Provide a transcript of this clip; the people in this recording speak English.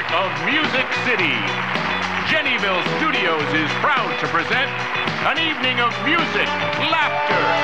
heart of Music City. Jennyville Studios is proud to present an evening of music, laughter,